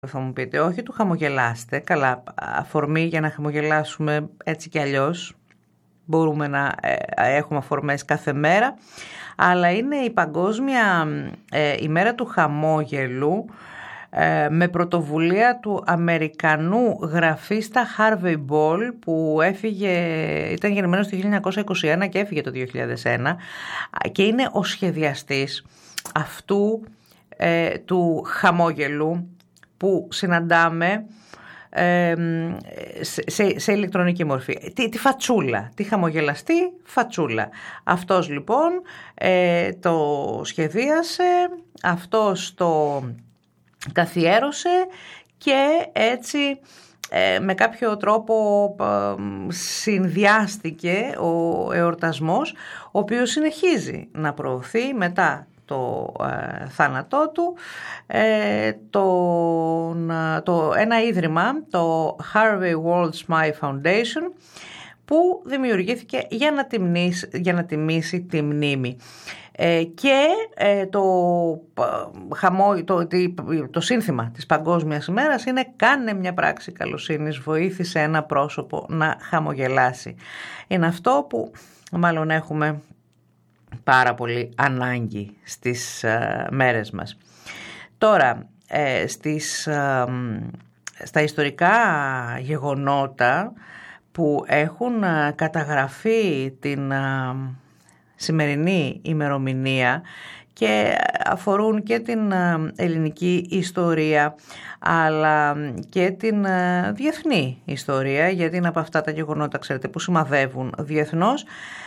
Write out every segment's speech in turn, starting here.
Θα μου πείτε, όχι του χαμογελάστε, καλά, αφορμή για να χαμογελάσουμε έτσι κι αλλιώς, μπορούμε να έχουμε αφορμές κάθε μέρα, αλλά είναι η Παγκόσμια ημέρα του χαμόγελου, με πρωτοβουλία του Αμερικανού γραφίστα Harvey Ball, που ήταν γεννημένος το 1921 και έφυγε το 2001, και είναι ο σχεδιαστής αυτού του χαμόγελου που συναντάμε σε ηλεκτρονική μορφή. Τη φατσούλα, τη χαμογελαστή φατσούλα. Αυτός λοιπόν το σχεδίασε, αυτός το καθιέρωσε και έτσι με κάποιο τρόπο συνδυάστηκε ο εορτασμός, ο οποίος συνεχίζει να προωθεί μετά το θάνατό του ένα ίδρυμα, το Harvey World Smile Foundation, που δημιουργήθηκε για να τιμήσει τη μνήμη. Και το σύνθημα της Παγκόσμιας ημέρας είναι «Κάνε μια πράξη καλοσύνης, βοήθησε ένα πρόσωπο να χαμογελάσει». Είναι αυτό που μάλλον έχουμε πάρα πολύ ανάγκη στις μέρες μας. Τώρα, στα ιστορικά γεγονότα που έχουν καταγραφεί την σημερινή ημερομηνία και αφορούν και την ελληνική ιστορία αλλά και την διεθνή ιστορία, γιατί είναι από αυτά τα γεγονότα, ξέρετε, που σημαδεύουν διεθνώς.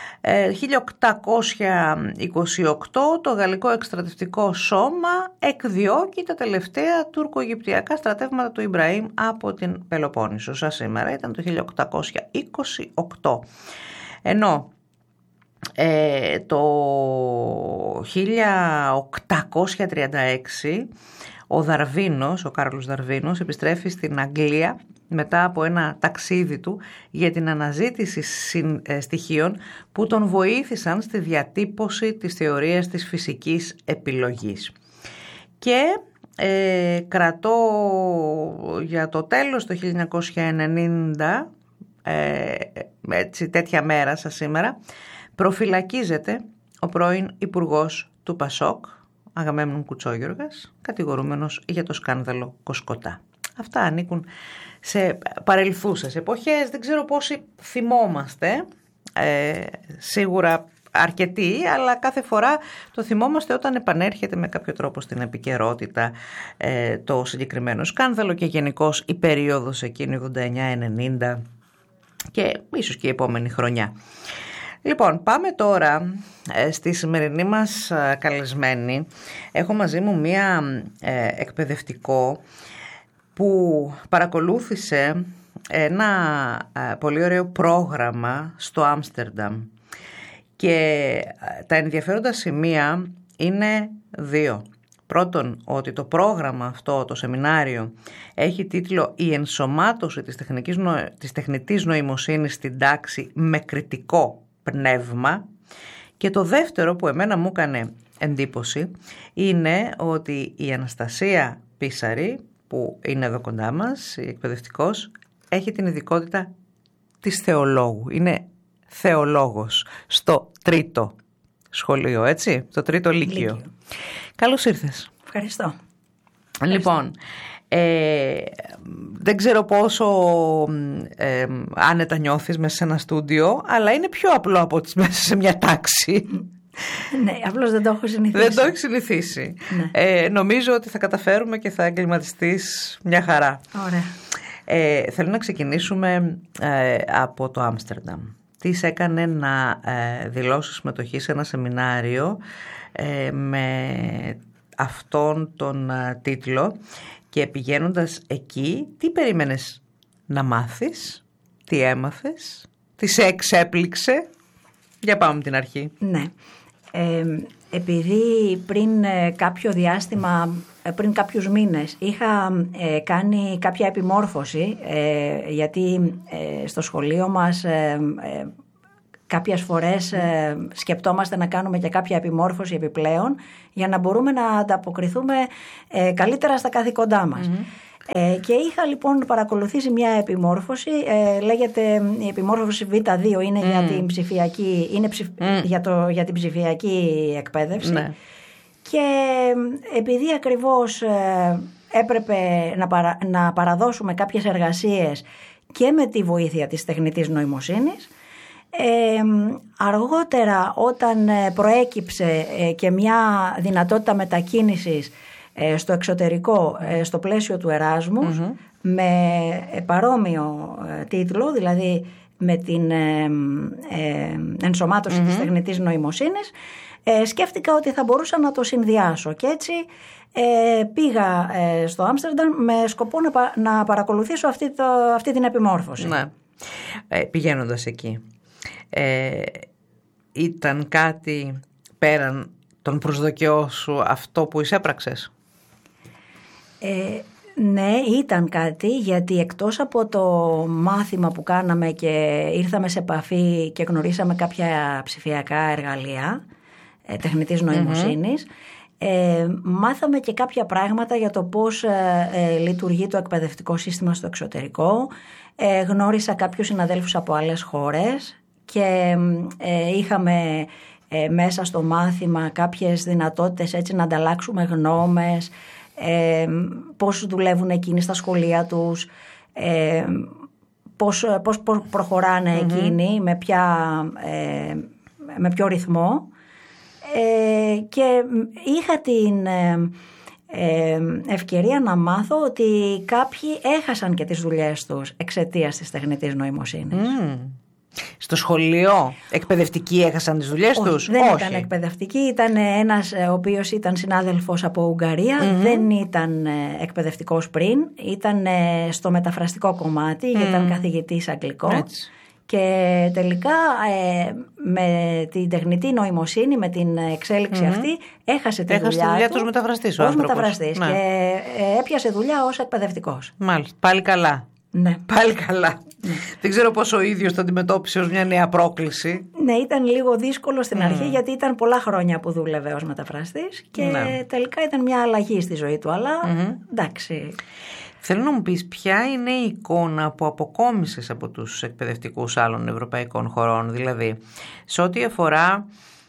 1828 το Γαλλικό Εκστρατευτικό Σώμα εκδιώκει τα τελευταία τουρκο-αιγυπτιακά στρατεύματα του Ιμπραήμ από την Πελοπόννησο. Σαν σήμερα ήταν το 1828. Ενώ το 1836 ο Κάρλος Δαρβίνος επιστρέφει στην Αγγλία μετά από ένα ταξίδι του για την αναζήτηση στοιχείων που τον βοήθησαν στη διατύπωση της θεωρίας της φυσικής επιλογής. Και κρατώ για το τέλος το 1990, έτσι τέτοια μέρα σαν σήμερα, προφυλακίζεται ο πρώην υπουργός του Πασόκ, Αγαμέμνων Κουτσόγιοργας, κατηγορούμενος για το σκάνδαλο Κοσκοτά. Αυτά ανήκουν σε παρελθούσες εποχές, δεν ξέρω πόσοι θυμόμαστε, σίγουρα αρκετοί, αλλά κάθε φορά το θυμόμαστε όταν επανέρχεται με κάποιο τρόπο στην επικαιρότητα το συγκεκριμένο σκάνδαλο και γενικώς η περίοδος εκείνη 89-90 και ίσως και η επόμενη χρονιά. Λοιπόν, πάμε τώρα στη σημερινή μας καλεσμένη. Έχω μαζί μου μία εκπαιδευτικό που παρακολούθησε ένα πολύ ωραίο πρόγραμμα στο Άμστερνταμ και τα ενδιαφέροντα σημεία είναι δύο. Πρώτον, ότι το πρόγραμμα αυτό, το σεμινάριο, έχει τίτλο «Η ενσωμάτωση της τεχνητής νοημοσύνης στην τάξη με κριτικό πνεύμα». Και το δεύτερο που εμένα μου έκανε εντύπωση είναι ότι η Αναστασία Πίσαρη, που είναι εδώ κοντά μας, η εκπαιδευτικός, έχει την ειδικότητα της θεολόγου. Είναι θεολόγος στο τρίτο σχολείο, έτσι, το τρίτο λύκειο. Καλώς ήρθες. Ευχαριστώ. Λοιπόν, δεν ξέρω πόσο άνετα νιώθεις μέσα σε ένα στούντιο, αλλά είναι πιο απλό από τις μέσα σε μια τάξη. Ναι, απλώς δεν το έχω συνηθίσει. Δεν το έχεις συνηθίσει. Ναι. Νομίζω ότι θα καταφέρουμε και θα εγκληματιστείς μια χαρά. Ωραία. Θέλω να ξεκινήσουμε από το Άμστερνταμ. Τι σε έκανε να δηλώσεις συμμετοχή σε ένα σεμινάριο με αυτόν τον τίτλο και πηγαίνοντας εκεί, τι περίμενες να μάθεις, τι έμαθες, τι σε εξέπληξε? Για πάμε την αρχή. Ναι. Επειδή πριν κάποιο διάστημα, πριν κάποιους μήνες είχα κάνει κάποια επιμόρφωση, γιατί στο σχολείο μας κάποιες φορές σκεπτόμαστε να κάνουμε και κάποια επιμόρφωση επιπλέον για να μπορούμε να ανταποκριθούμε καλύτερα στα καθήκοντά μας. Και είχα λοιπόν παρακολουθήσει μια επιμόρφωση, λέγεται η επιμόρφωση Β2, είναι για την ψηφιακή, για την ψηφιακή εκπαίδευση. Ναι. Και επειδή ακριβώς έπρεπε να παραδώσουμε κάποιες εργασίες και με τη βοήθεια της τεχνητής νοημοσύνης, αργότερα όταν προέκυψε και μια δυνατότητα μετακίνησης στο εξωτερικό, στο πλαίσιο του Εράσμους, με παρόμοιο τίτλο, δηλαδή με την ενσωμάτωση της τεχνητής νοημοσύνης, σκέφτηκα ότι θα μπορούσα να το συνδυάσω και έτσι πήγα στο Άμστερνταμ με σκοπό να παρακολουθήσω αυτή την επιμόρφωση. Ναι. Πηγαίνοντας εκεί, ήταν κάτι πέραν των προσδοκιών σου αυτό που εισέπραξες? Ναι, ήταν κάτι, γιατί εκτός από το μάθημα που κάναμε και ήρθαμε σε επαφή και γνωρίσαμε κάποια ψηφιακά εργαλεία τεχνητής νοημοσύνης, μάθαμε και κάποια πράγματα για το πώς λειτουργεί το εκπαιδευτικό σύστημα στο εξωτερικό. Γνώρισα κάποιους συναδέλφους από άλλες χώρες και είχαμε μέσα στο μάθημα κάποιες δυνατότητες έτσι να ανταλλάξουμε γνώμες, πώς δουλεύουν εκείνοι στα σχολεία τους, πώς προχωράνε εκείνοι, με ποιο ρυθμό. Και είχα την ευκαιρία να μάθω ότι κάποιοι έχασαν και τις δουλειές τους εξαιτίας της τεχνητής νοημοσύνης. Στο σχολείο εκπαιδευτικοί έχασαν τις δουλειές τους? Δεν ήταν εκπαιδευτικοί, ήταν ένας ο οποίος ήταν συνάδελφος από Ουγγαρία, δεν ήταν εκπαιδευτικός πριν, ήταν στο μεταφραστικό κομμάτι, ήταν καθηγητής αγγλικό. Έτσι. Και τελικά με την τεχνητή νοημοσύνη, με την εξέλιξη αυτή, έχασε τη δουλειά του ως μεταφραστής, ναι. Και έπιασε δουλειά ως εκπαιδευτικός. Μάλιστα, πάλι καλά. Ναι. Πάλι καλά. Ναι. Δεν ξέρω πόσο ο ίδιος το αντιμετώπισε ως μια νέα πρόκληση. Ναι, ήταν λίγο δύσκολο στην αρχή, γιατί ήταν πολλά χρόνια που δούλευε ως μεταφραστής και τελικά ήταν μια αλλαγή στη ζωή του, αλλά εντάξει. Θέλω να μου πεις ποια είναι η εικόνα που αποκόμισες από τους εκπαιδευτικούς άλλων ευρωπαϊκών χωρών, δηλαδή σε ό,τι αφορά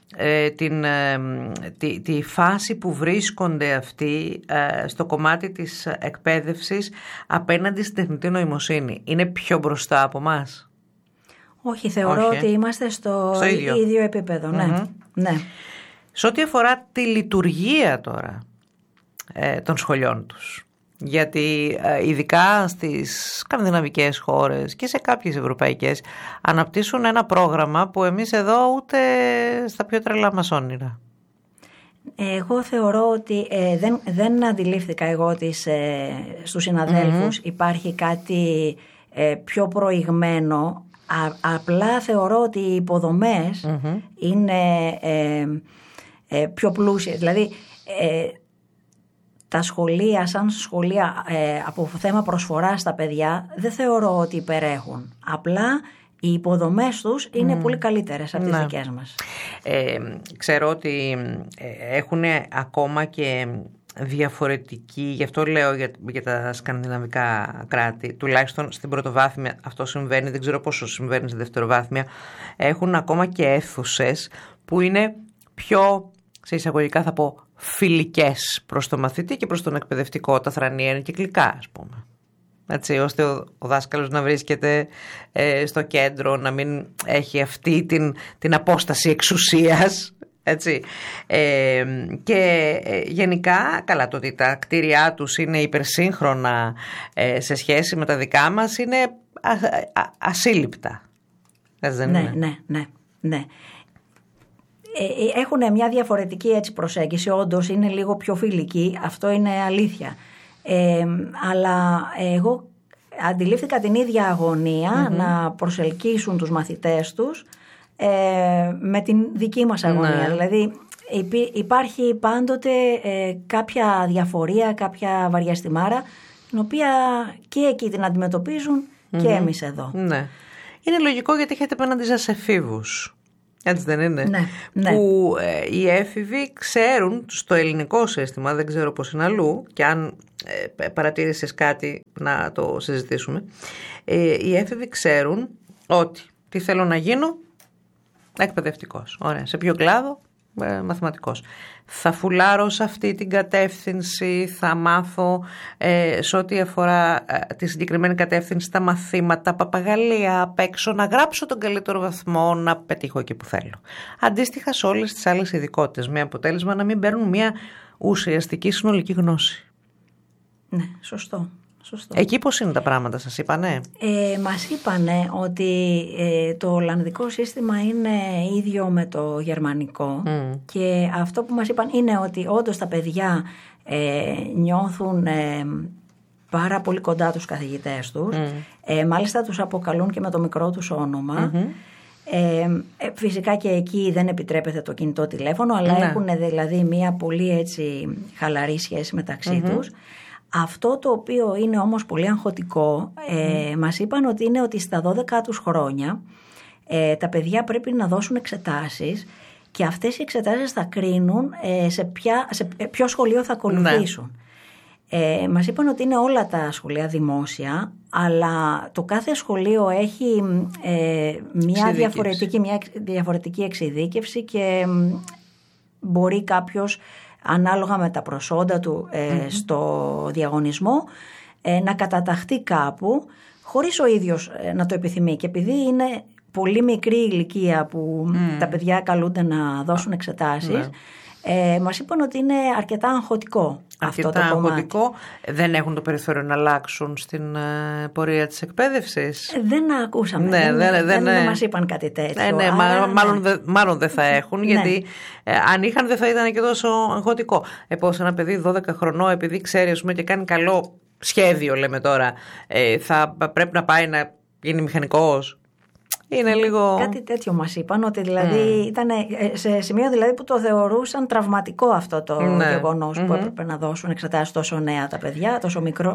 τη φάση που βρίσκονται αυτοί στο κομμάτι της εκπαίδευσης απέναντι στην τεχνητή νοημοσύνη. Είναι πιο μπροστά από εμάς? Όχι, θεωρώ ότι είμαστε στο ίδιο επίπεδο. Ναι. Σε ό,τι αφορά τη λειτουργία τώρα των σχολιών τους, γιατί ειδικά στις σκανδιναβικές χώρες και σε κάποιες ευρωπαϊκές αναπτύσσουν ένα πρόγραμμα που εμείς εδώ ούτε στα πιο τρελά μας όνειρα. Εγώ θεωρώ ότι δεν αντιλήφθηκα εγώ ότι στους συναδέλφους υπάρχει κάτι πιο προηγμένο. Απλά θεωρώ ότι οι υποδομές είναι πιο πλούσιες. Δηλαδή τα σχολεία σαν σχολεία από θέμα προσφορά στα παιδιά δεν θεωρώ ότι υπερέχουν. Απλά οι υποδομές τους είναι πολύ καλύτερες από τις δικές μας. Ξέρω ότι έχουν ακόμα και διαφορετική, γι' αυτό λέω για τα σκανδιναβικά κράτη, τουλάχιστον στην πρωτοβάθμια αυτό συμβαίνει, δεν ξέρω πόσο συμβαίνει στη δευτεροβάθμια, έχουν ακόμα και αίθουσες που είναι πιο, σε εισαγωγικά θα πω, φιλικές προς το μαθητή και προς τον εκπαιδευτικό. Τα θρανία είναι κυκλικά, ας πούμε. Έτσι, ώστε ο δάσκαλος να βρίσκεται στο κέντρο, να μην έχει αυτή την απόσταση εξουσίας. Έτσι. Και γενικά, καλά, το ότι τα κτίρια τους είναι υπερσύγχρονα σε σχέση με τα δικά μας είναι ασύλληπτα. Ναι. Έχουν μια διαφορετική έτσι προσέγγιση, όντως είναι λίγο πιο φιλική, αυτό είναι αλήθεια. Αλλά εγώ αντιλήφθηκα την ίδια αγωνία να προσελκύσουν τους μαθητές τους με την δική μας αγωνία. Δηλαδή υπάρχει πάντοτε κάποια διαφορία, κάποια βαριαστημάρα, την οποία και εκεί την αντιμετωπίζουν και εμείς εδώ. Ναι. Είναι λογικό, γιατί έχετε απέναντι σας εφήβους. Έτσι δεν είναι? Ναι. Που οι έφηβοι ξέρουν στο ελληνικό σύστημα, δεν ξέρω πώς είναι αλλού, και αν παρατήρησες κάτι να το συζητήσουμε, οι έφηβοι ξέρουν ότι τι θέλω να γίνω, εκπαιδευτικός. Ωραία. Σε ποιο κλάδο? Μαθηματικός. Θα φουλάρω σε αυτή την κατεύθυνση, θα μάθω σε ό,τι αφορά τη συγκεκριμένη κατεύθυνση τα μαθήματα, παπαγαλία απ' έξω, να γράψω τον καλύτερο βαθμό, να πετύχω εκεί που θέλω. Αντίστοιχα σε όλες τις άλλες ειδικότητες, με αποτέλεσμα να μην παίρνουν μια ουσιαστική συνολική γνώση. Ναι, σωστό. Εκεί πώς είναι τα πράγματα, σας είπανε? Μας είπανε ότι το ολλανδικό σύστημα είναι ίδιο με το γερμανικό και αυτό που μας είπαν είναι ότι όντως τα παιδιά νιώθουν πάρα πολύ κοντά τους καθηγητές τους, μάλιστα τους αποκαλούν και με το μικρό τους όνομα. Φυσικά και εκεί δεν επιτρέπεται το κινητό τηλέφωνο, αλλά έχουν δηλαδή μια πολύ έτσι χαλαρή σχέση μεταξύ τους. Αυτό το οποίο είναι όμως πολύ αγχωτικό, μας είπαν ότι είναι ότι στα 12 τους χρόνια τα παιδιά πρέπει να δώσουν εξετάσεις και αυτές οι εξετάσεις θα κρίνουν σε ποιο σχολείο θα ακολουθήσουν. Μας είπαν ότι είναι όλα τα σχολεία δημόσια, αλλά το κάθε σχολείο έχει μια διαφορετική εξειδίκευση και μπορεί κάποιος ανάλογα με τα προσόντα του στο διαγωνισμό να καταταχθεί κάπου χωρίς ο ίδιος να το επιθυμεί. Και επειδή είναι πολύ μικρή ηλικία που τα παιδιά καλούνται να δώσουν εξετάσεις, μας είπαν ότι είναι αρκετά αγχωτικό αυτό το κομμάτι. Αγχωτικό. Δεν έχουν το περιθώριο να αλλάξουν στην πορεία της εκπαίδευσης? Δεν ακούσαμε. Δεν μας είπαν κάτι τέτοιο. Μάλλον δεν θα έχουν, γιατί αν είχαν δεν θα ήταν και τόσο αγχωτικό. Πώς ένα παιδί 12 χρονών, επειδή ξέρει ας πούμε, και κάνει καλό σχέδιο, λέμε τώρα, θα πρέπει να πάει να γίνει μηχανικός? Είναι λίγο... Κάτι τέτοιο μας είπαν, ότι δηλαδή ήταν σε σημείο δηλαδή που το θεωρούσαν τραυματικό αυτό το γεγονός που έπρεπε να δώσουν εξετάσεις τόσο νέα τα παιδιά, τόσο μικρά.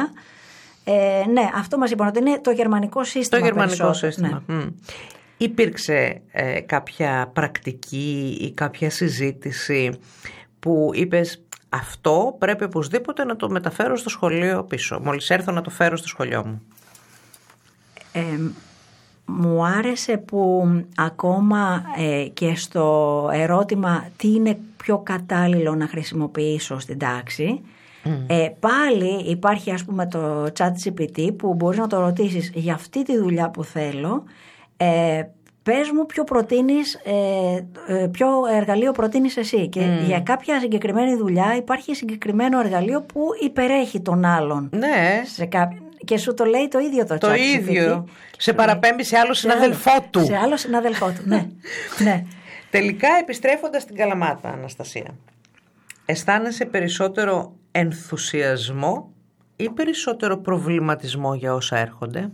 Ναι, αυτό μας είπαν ότι είναι το γερμανικό σύστημα. Το γερμανικό σύστημα. Υπήρξε κάποια πρακτική ή κάποια συζήτηση που είπες αυτό πρέπει οπωσδήποτε να το μεταφέρω στο σχολείο πίσω, μόλις έρθω να το φέρω στο σχολείο μου? Μου άρεσε που ακόμα και στο ερώτημα τι είναι πιο κατάλληλο να χρησιμοποιήσω στην τάξη, πάλι υπάρχει ας πούμε το ChatGPT που μπορείς να το ρωτήσεις για αυτή τη δουλειά που θέλω, πες μου ποιο εργαλείο προτείνεις εσύ, και για κάποια συγκεκριμένη δουλειά υπάρχει συγκεκριμένο εργαλείο που υπερέχει των άλλων. Ναι. Και σου το λέει το ίδιο το ChatGPT. Το ίδιο. Σε παραπέμπει σε άλλο συναδελφό του. Σε άλλο συναδελφό του, ναι. Ναι. Τελικά, επιστρέφοντας στην Καλαμάτα, Αναστασία, αισθάνεσαι περισσότερο ενθουσιασμό ή περισσότερο προβληματισμό για όσα έρχονται?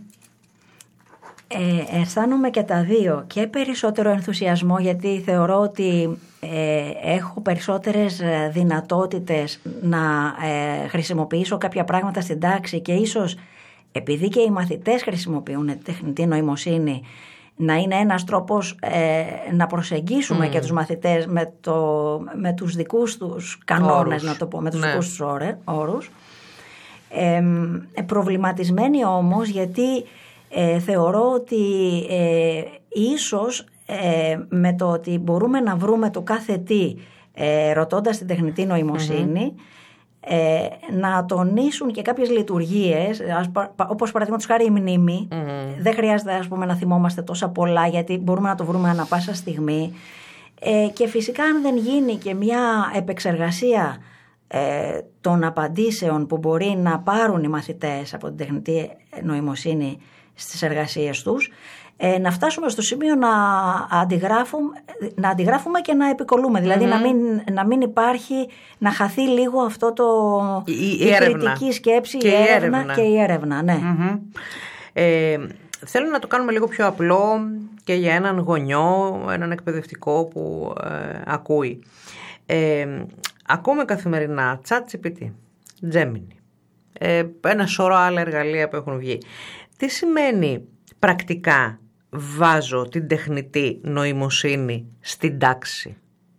Αισθάνομαι και τα δύο, και περισσότερο ενθουσιασμό γιατί θεωρώ ότι έχω περισσότερες δυνατότητες να χρησιμοποιήσω κάποια πράγματα στην τάξη και ίσως επειδή και οι μαθητές χρησιμοποιούν τεχνητή νοημοσύνη να είναι ένας τρόπος να προσεγγίσουμε και τους μαθητές με τους δικούς τους κανόνες, να το πω, με τους δικούς τους όρους. Προβληματισμένοι όμως γιατί θεωρώ ότι ίσως με το ότι μπορούμε να βρούμε το κάθε τι ρωτώντας την τεχνητή νοημοσύνη να τονίσουν και κάποιες λειτουργίες, όπως παραδείγματος χάρη η μνήμη. Δεν χρειάζεται ας πούμε, να θυμόμαστε τόσα πολλά γιατί μπορούμε να το βρούμε ανά πάσα στιγμή, και φυσικά αν δεν γίνει και μια επεξεργασία των απαντήσεων που μπορεί να πάρουν οι μαθητές από την τεχνητή νοημοσύνη στις εργασίες τους, να φτάσουμε στο σημείο να αντιγράφουμε και να επικολούμε. Δηλαδή να μην υπάρχει, να χαθεί λίγο αυτό η κριτική σκέψη, η έρευνα και η έρευνα. Ναι. Θέλω να το κάνουμε λίγο πιο απλό και για έναν γονιό, έναν εκπαιδευτικό που ακούει. Ακούμε καθημερινά ChatGPT, Gemini, ένα σωρό άλλα εργαλεία που έχουν βγει. Τι σημαίνει πρακτικά βάζω την τεχνητή νοημοσύνη στην τάξη?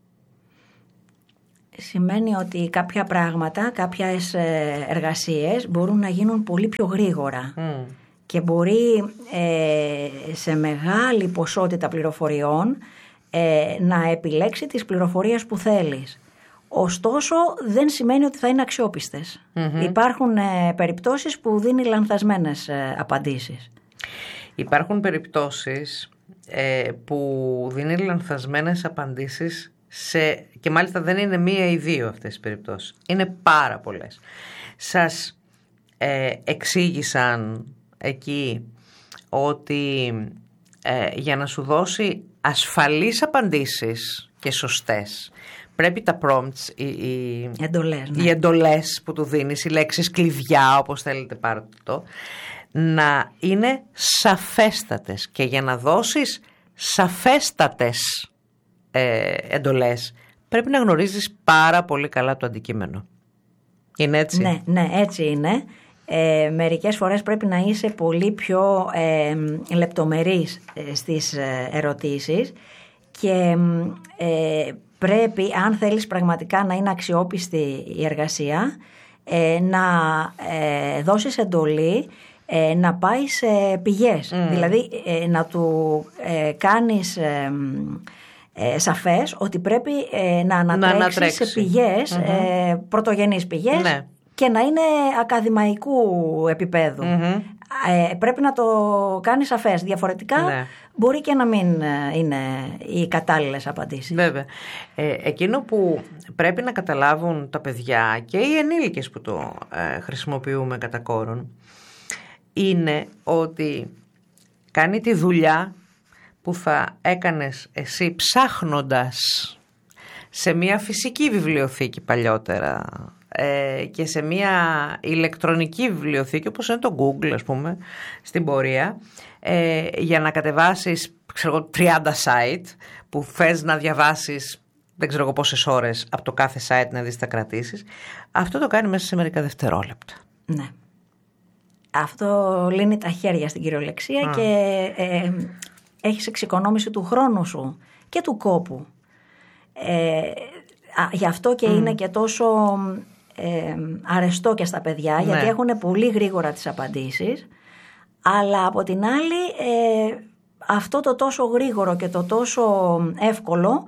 Σημαίνει ότι κάποια πράγματα, κάποιες εργασίες μπορούν να γίνουν πολύ πιο γρήγορα και μπορεί σε μεγάλη ποσότητα πληροφοριών να επιλέξει τις πληροφορίες που θέλεις. Ωστόσο δεν σημαίνει ότι θα είναι αξιόπιστες. Υπάρχουν περιπτώσεις που δίνει λανθασμένες απαντήσεις. Υπάρχουν περιπτώσεις που δίνει λανθασμένες απαντήσεις και μάλιστα δεν είναι μία ή δύο αυτές οι περιπτώσεις. Είναι πάρα πολλές. Σας εξήγησαν εκεί ότι για να σου δώσει ασφαλείς απαντήσεις και σωστές, πρέπει τα prompts, οι εντολές που του δίνεις, οι λέξεις κλειδιά, όπως θέλετε πάρτε το, να είναι σαφέστατες. Και για να δώσεις σαφέστατες εντολές, πρέπει να γνωρίζεις πάρα πολύ καλά το αντικείμενο. Είναι έτσι? Ναι, έτσι είναι. Μερικές φορές πρέπει να είσαι πολύ πιο λεπτομερής στις ερωτήσεις και πρέπει, αν θέλεις πραγματικά να είναι αξιόπιστη η εργασία, να δώσεις εντολή να πάει σε πηγές. Δηλαδή να του κάνεις σαφές ότι πρέπει να ανατρέξει σε πηγές, πρωτογενείς πηγές, ναι, και να είναι ακαδημαϊκού επίπεδου. Πρέπει να το κάνεις σαφές. Διαφορετικά μπορεί και να μην είναι οι κατάλληλες απαντήσεις. Βέβαια. Εκείνο που πρέπει να καταλάβουν τα παιδιά και οι ενήλικες που το χρησιμοποιούμε κατά κόρον είναι ότι κάνει τη δουλειά που θα έκανες εσύ ψάχνοντας σε μια φυσική βιβλιοθήκη παλιότερα και σε μια ηλεκτρονική βιβλιοθήκη όπως είναι το Google, ας πούμε, στην πορεία, για να κατεβάσεις 30 site που θες να διαβάσεις δεν ξέρω εγώ πόσες ώρες από το κάθε site να δεις τα κρατήσεις. Αυτό το κάνει μέσα σε μερικά δευτερόλεπτα. Ναι. Αυτό λύνει τα χέρια στην κυριολεξία και έχεις εξοικονόμηση του χρόνου σου και του κόπου. Γι' αυτό και είναι και τόσο αρεστό και στα παιδιά, γιατί έχουν πολύ γρήγορα τις απαντήσεις, αλλά από την άλλη αυτό το τόσο γρήγορο και το τόσο εύκολο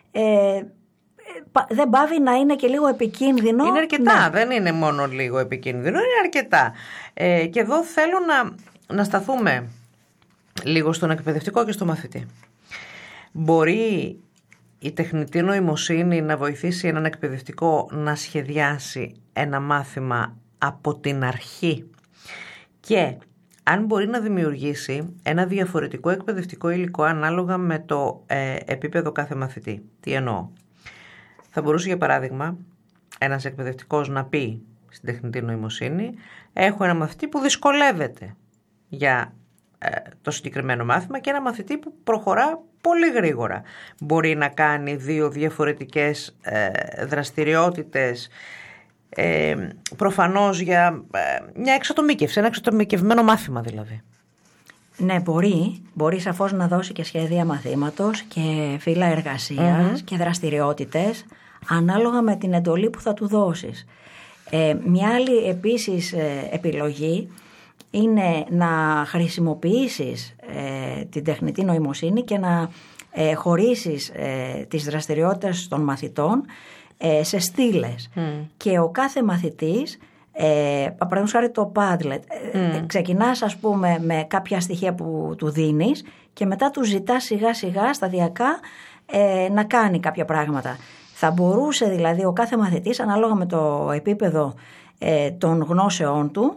δεν πάβει να είναι και λίγο επικίνδυνο. Είναι αρκετά, δεν είναι μόνο λίγο επικίνδυνο, είναι αρκετά. Και εδώ θέλω να σταθούμε λίγο στον εκπαιδευτικό και στο μαθητή. Μπορεί η τεχνητή νοημοσύνη να βοηθήσει έναν εκπαιδευτικό να σχεδιάσει ένα μάθημα από την αρχή και αν μπορεί να δημιουργήσει ένα διαφορετικό εκπαιδευτικό υλικό ανάλογα με το επίπεδο κάθε μαθητή. Τι εννοώ? Θα μπορούσε για παράδειγμα ένας εκπαιδευτικός να πει στην τεχνητή νοημοσύνη: έχω ένα μαθητή που δυσκολεύεται για το συγκεκριμένο μάθημα και ένα μαθητή που προχωρά πολύ γρήγορα. Μπορεί να κάνει δύο διαφορετικές δραστηριότητες, προφανώς για μια εξατομίκευση, ένα εξατομικευμένο μάθημα δηλαδή. Ναι, μπορεί σαφώς να δώσει και σχέδια μαθήματος και φύλλα εργασίας και δραστηριότητες ανάλογα με την εντολή που θα του δώσεις. Μια άλλη επίσης επιλογή είναι να χρησιμοποιήσεις την τεχνητή νοημοσύνη και να χωρίσεις τις δραστηριότητες των μαθητών σε στήλες. Και ο κάθε μαθητής, παραδείγματος χάρη το Padlet, ξεκινάς ας πούμε με κάποια στοιχεία που του δίνεις και μετά του ζητάς σιγά σιγά σταδιακά να κάνει κάποια πράγματα. Θα μπορούσε δηλαδή ο κάθε μαθητής ανάλογα με το επίπεδο των γνώσεών του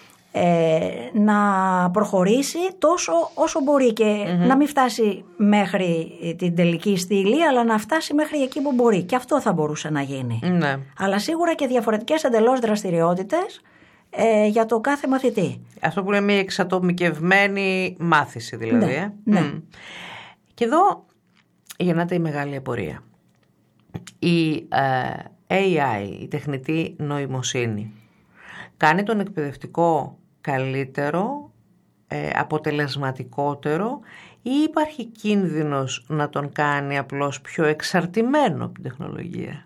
να προχωρήσει τόσο όσο μπορεί και να μην φτάσει μέχρι την τελική στήλη, αλλά να φτάσει μέχρι εκεί που μπορεί. Και αυτό θα μπορούσε να γίνει. Ναι. Αλλά σίγουρα και διαφορετικές εντελώς δραστηριότητες για το κάθε μαθητή. Αυτό που λέμε η εξατομικευμένη μάθηση δηλαδή. Ναι. Και εδώ γεννάται η μεγάλη απορία. Η AI, η τεχνητή νοημοσύνη, κάνει τον εκπαιδευτικό καλύτερο αποτελεσματικότερο ή υπάρχει κίνδυνος να τον κάνει απλώς πιο εξαρτημένο από την τεχνολογία?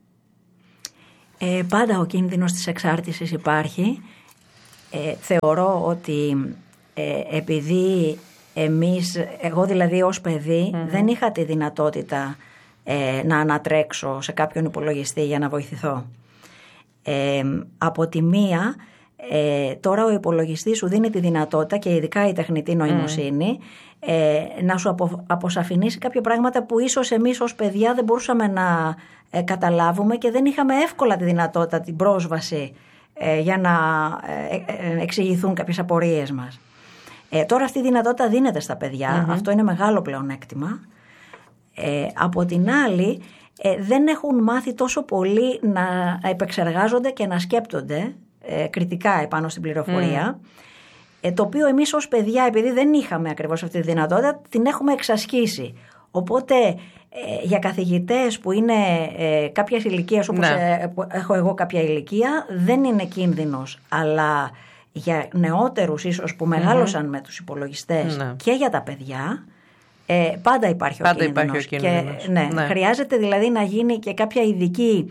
Πάντα ο κίνδυνος της εξάρτησης υπάρχει. Θεωρώ ότι επειδή εγώ δηλαδή ως παιδί δεν είχα τη δυνατότητα να ανατρέξω σε κάποιον υπολογιστή για να βοηθηθώ. Από τη μία, τώρα ο υπολογιστής σου δίνει τη δυνατότητα, και ειδικά η τεχνητή νοημοσύνη, να σου αποσαφηνίσει κάποια πράγματα που ίσως εμείς ως παιδιά δεν μπορούσαμε να καταλάβουμε και δεν είχαμε εύκολα τη δυνατότητα, την πρόσβαση για να εξηγηθούν κάποιες απορίες μας. Τώρα αυτή η δυνατότητα δίνεται στα παιδιά. Αυτό είναι μεγάλο πλεονέκτημα. Από την άλλη, δεν έχουν μάθει τόσο πολύ να επεξεργάζονται και να σκέπτονται κριτικά επάνω στην πληροφορία, το οποίο εμείς ως παιδιά, επειδή δεν είχαμε ακριβώς αυτή τη δυνατότητα, την έχουμε εξασκήσει. Οπότε για καθηγητές που είναι κάποιας ηλικίας, όπως που έχω εγώ κάποια ηλικία, δεν είναι κίνδυνος, αλλά για νεότερους ίσως που μεγάλωσαν με τους υπολογιστές και για τα παιδιά, πάντα υπάρχει ο κίνδυνος. Και, χρειάζεται δηλαδή να γίνει και κάποια ειδική,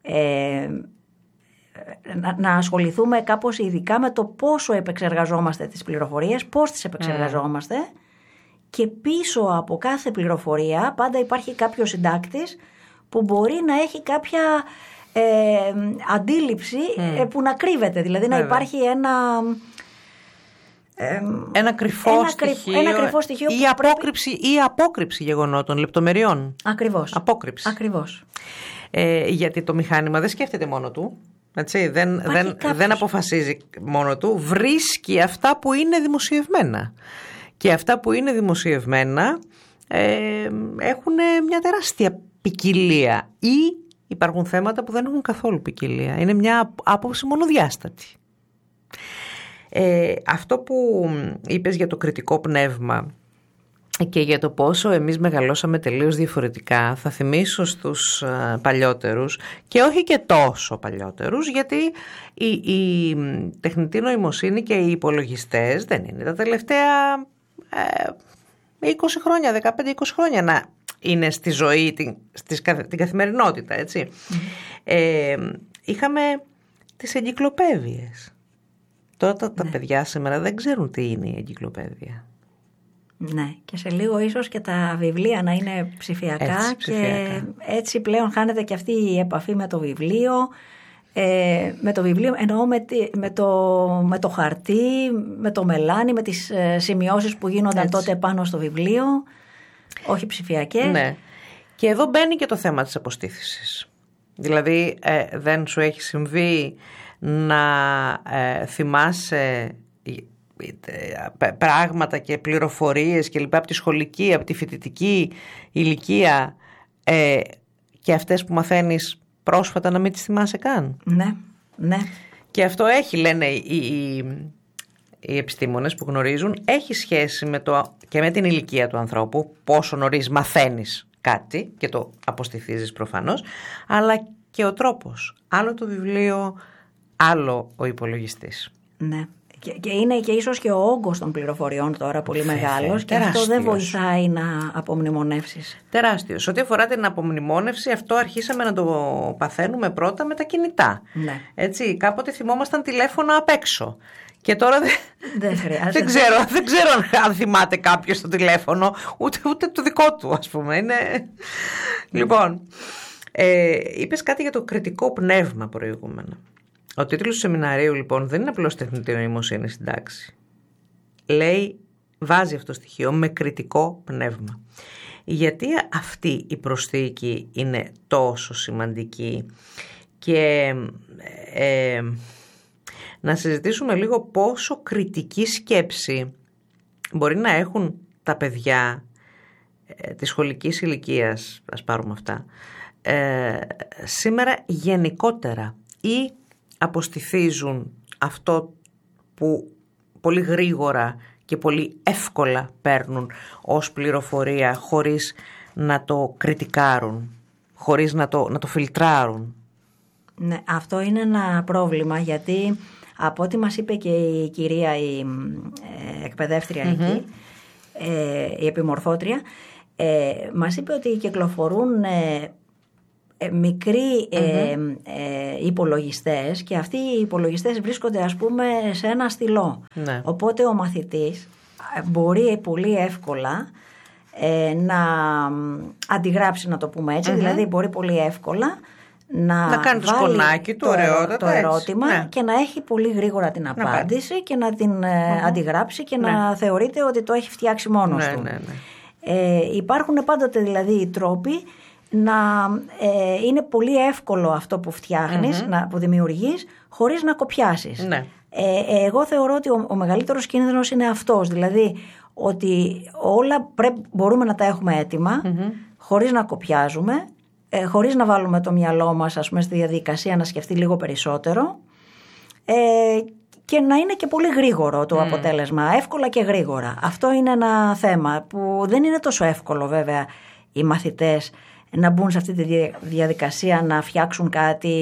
να ασχοληθούμε κάπως ειδικά με το πόσο επεξεργαζόμαστε τις πληροφορίες, πώς τις επεξεργαζόμαστε, και πίσω από κάθε πληροφορία πάντα υπάρχει κάποιος συντάκτης που μπορεί να έχει κάποια αντίληψη που να κρύβεται, δηλαδή να υπάρχει ένα κρυφό στοιχείο ή απόκρυψη γεγονότων, λεπτομεριών. Ακριβώς. Απόκρυψη. Ακριβώς. Γιατί το μηχάνημα δεν σκέφτεται μόνο του. Έτσι, δεν αποφασίζει μόνο του. Βρίσκει αυτά που είναι δημοσιευμένα. Και αυτά που είναι δημοσιευμένα έχουν μια τεράστια ποικιλία, ή υπάρχουν θέματα που δεν έχουν καθόλου ποικιλία. Είναι μια άποψη μονοδιάστατη. Αυτό που είπες για το κριτικό πνεύμα και για το πόσο εμείς μεγαλώσαμε τελείως διαφορετικά, θα θυμίσω στους παλιότερους, και όχι και τόσο παλιότερους, γιατί η τεχνητή νοημοσύνη και οι υπολογιστές δεν είναι τα τελευταία 20 χρόνια, 15-20 χρόνια να είναι στη ζωή, την καθημερινότητα, έτσι. Είχαμε τις εγκυκλοπαίδειες. Τώρα τα παιδιά σήμερα δεν ξέρουν τι είναι η εγκυκλοπαίδεια. Ναι, και σε λίγο ίσως και τα βιβλία να είναι ψηφιακά, και έτσι πλέον χάνεται και αυτή η επαφή με το βιβλίο. Με το βιβλίο εννοώ με το χαρτί, με το μελάνι, με τις σημειώσεις που γίνονταν τότε πάνω στο βιβλίο, όχι ψηφιακές. Ναι. Και εδώ μπαίνει και το θέμα της αποστήθησης. Δηλαδή δεν σου έχει συμβεί να θυμάσαι πράγματα και πληροφορίες και λοιπά από τη σχολική, από τη φοιτητική ηλικία, και αυτές που μαθαίνεις πρόσφατα να μην τις θυμάσαι καν? Ναι. Και αυτό έχει, λένε οι επιστήμονες που γνωρίζουν, έχει σχέση και με την ηλικία του ανθρώπου, πόσο νωρίς μαθαίνεις κάτι και το αποστηθίζεις προφανώς, αλλά και ο τρόπος. Άλλο το βιβλίο, άλλο ο υπολογιστής. Ναι. Και είναι και ίσως και ο όγκος των πληροφοριών τώρα πολύ μεγάλος, και αυτό δεν βοηθάει να απομνημονεύσεις. Τεράστιος. Ό,τι αφορά την απομνημόνευση, αυτό αρχίσαμε να το παθαίνουμε πρώτα με τα κινητά. Ναι. Έτσι, κάποτε θυμόμασταν τηλέφωνα απ' έξω. Και τώρα δεν χρειάζεται. δεν ξέρω αν θυμάται κάποιος το τηλέφωνο, ούτε το δικό του, ας πούμε. Λοιπόν, είπες κάτι για το κριτικό πνεύμα προηγούμενα. Ο τίτλος του σεμιναρίου λοιπόν δεν είναι απλώς τεχνητή νοημοσύνη στην τάξη. Βάζει αυτό το στοιχείο με κριτικό πνεύμα. Γιατί αυτή η προσθήκη είναι τόσο σημαντική, και να συζητήσουμε λίγο πόσο κριτική σκέψη μπορεί να έχουν τα παιδιά της σχολικής ηλικίας, ας πάρουμε αυτά, σήμερα γενικότερα, ή αποστηθίζουν αυτό που πολύ γρήγορα και πολύ εύκολα παίρνουν ως πληροφορία, χωρίς να το κριτικάρουν, χωρίς να το φιλτράρουν. Ναι, αυτό είναι ένα πρόβλημα, γιατί Από ό,τι μας είπε και η κυρία η εκπαιδεύτρια εκεί, η επιμορφώτρια, μας είπε ότι κυκλοφορούν μικροί υπολογιστές και αυτοί οι υπολογιστές βρίσκονται, ας πούμε, σε ένα στυλό. Ναι. Οπότε ο μαθητής μπορεί πολύ εύκολα να αντιγράψει, να το πούμε έτσι, δηλαδή μπορεί πολύ εύκολα να κάνει το σκονάκι του, το ερώτημα, ναι, και να έχει πολύ γρήγορα την απάντηση και να την αντιγράψει και να θεωρείται ότι το έχει φτιάξει μόνος του. Ναι. Υπάρχουν πάντοτε δηλαδή οι τρόποι να είναι πολύ εύκολο αυτό που φτιάχνεις, που δημιουργείς, χωρίς να κοπιάσεις. Ναι. Εγώ θεωρώ ότι ο μεγαλύτερος κίνδυνος είναι αυτός, δηλαδή ότι όλα μπορούμε να τα έχουμε έτοιμα, χωρίς να κοπιάζουμε, χωρίς να βάλουμε το μυαλό μας, ας πούμε, στη διαδικασία να σκεφτεί λίγο περισσότερο, και να είναι και πολύ γρήγορο το αποτέλεσμα, εύκολα και γρήγορα. Αυτό είναι ένα θέμα που δεν είναι τόσο εύκολο βέβαια οι μαθητές να μπουν σε αυτή τη διαδικασία να φτιάξουν κάτι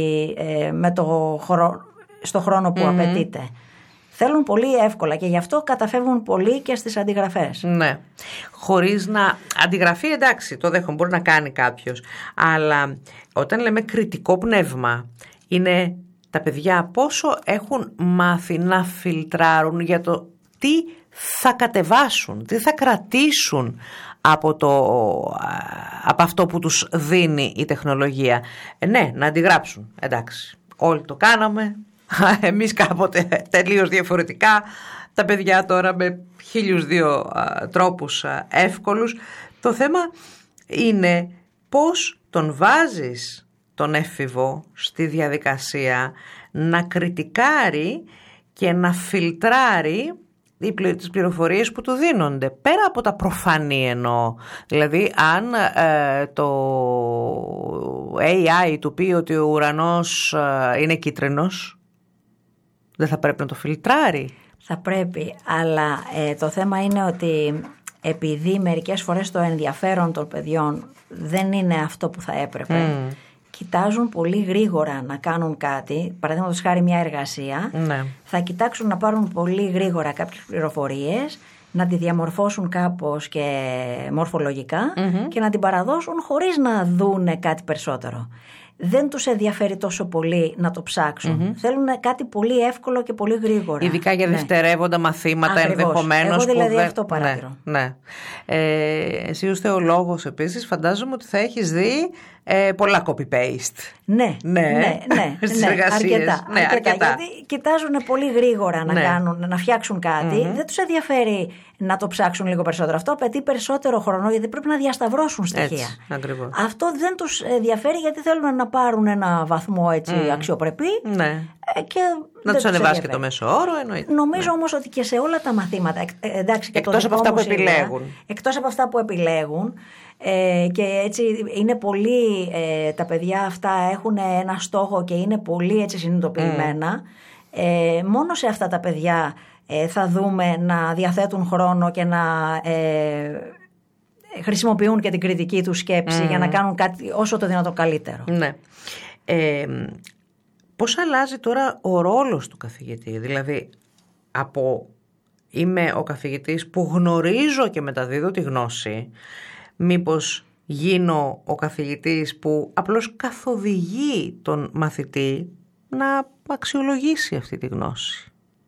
στο χρόνο που απαιτείται. Θέλουν πολύ εύκολα και γι' αυτό καταφεύγουν πολύ και στις αντιγραφές. Ναι. Χωρίς να... Αντιγραφή, εντάξει, το δέχομαι, μπορεί να κάνει κάποιος. Αλλά όταν λέμε κριτικό πνεύμα, είναι τα παιδιά πόσο έχουν μάθει να φιλτράρουν για το τι θα κατεβάσουν, τι θα κρατήσουν από αυτό που τους δίνει η τεχνολογία. Ναι, να αντιγράψουν. Εντάξει, όλοι το κάναμε. Εμείς κάποτε τελείως διαφορετικά, τα παιδιά τώρα με 1002 τρόπους εύκολους. Το θέμα είναι πώς τον βάζεις τον έφηβο στη διαδικασία να κριτικάρει και να φιλτράρει τις πληροφορίες που του δίνονται. Πέρα από τα προφανή εννοώ. Δηλαδή αν το AI του πει ότι ο ουρανός είναι κίτρινος, δεν θα πρέπει να το φιλτράρει? Θα πρέπει, αλλά το θέμα είναι ότι επειδή μερικές φορές το ενδιαφέρον των παιδιών δεν είναι αυτό που θα έπρεπε, κοιτάζουν πολύ γρήγορα να κάνουν κάτι, παραδείγματος χάρη μια εργασία, θα κοιτάξουν να πάρουν πολύ γρήγορα κάποιες πληροφορίες, να τη διαμορφώσουν κάπως και μορφολογικά και να την παραδώσουν χωρίς να δούνε κάτι περισσότερο. Δεν τους ενδιαφέρει τόσο πολύ να το ψάξουν. Θέλουν κάτι πολύ εύκολο και πολύ γρήγορα. Ειδικά για δευτερεύοντα μαθήματα. Ακριβώς. Ενδεχομένως. Εγώ δηλαδή αυτό παρατηρώ. Ναι. Εσύ ως θεολόγος επίσης φαντάζομαι ότι θα έχεις δει πολλά copy-paste. Ναι. Στις εργασίες. Αρκετά. Γιατί κοιτάζουν πολύ γρήγορα να φτιάξουν κάτι. Δεν τους ενδιαφέρει να το ψάξουν λίγο περισσότερο. Αυτό απαιτεί περισσότερο χρόνο γιατί πρέπει να διασταυρώσουν στοιχεία. Έτσι, ακριβώς. Αυτό δεν τους ενδιαφέρει γιατί θέλουν να πάρουν ένα βαθμό έτσι αξιοπρεπή. Ναι. Και να τους ανεβάσει και το μέσο όρο, εννοείται. Νομίζω όμως ότι και σε όλα τα μαθήματα, εκτός από αυτά που επιλέγουν. Εκτός από αυτά που επιλέγουν, και έτσι είναι πολύ, τα παιδιά αυτά έχουν ένα στόχο και είναι πολύ έτσι συνειδητοποιημένα. Μόνο σε αυτά τα παιδιά θα δούμε να διαθέτουν χρόνο και να χρησιμοποιούν και την κριτική του σκέψη για να κάνουν κάτι όσο το δυνατόν καλύτερο. Ναι. Πώς αλλάζει τώρα ο ρόλος του καθηγητή? Δηλαδή από είμαι ο καθηγητής που γνωρίζω και μεταδίδω τη γνώση, μήπως γίνω ο καθηγητής που απλώς καθοδηγεί τον μαθητή να αξιολογήσει αυτή τη γνώση?